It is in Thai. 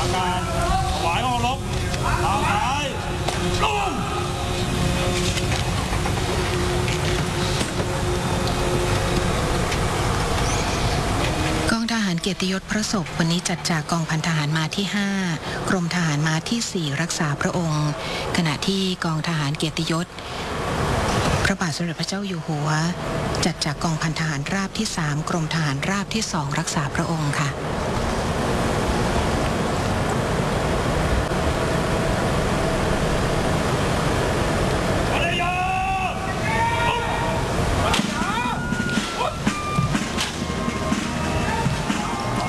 การถวายของรบทางซ้ายลงกองทหารเกียรติยศพระศพวันนี้จัดจากกองพันทหารมาที่5กรมทหารมาที่4รักษาพระองค์ขณะที่กองทหารเกียรติยศพระบาทสมเด็จพระเจ้าอยู่หัวจัดจากกองพันทหารราบที่3กรมทหารราบที่2รักษาพระองค์ค่ะ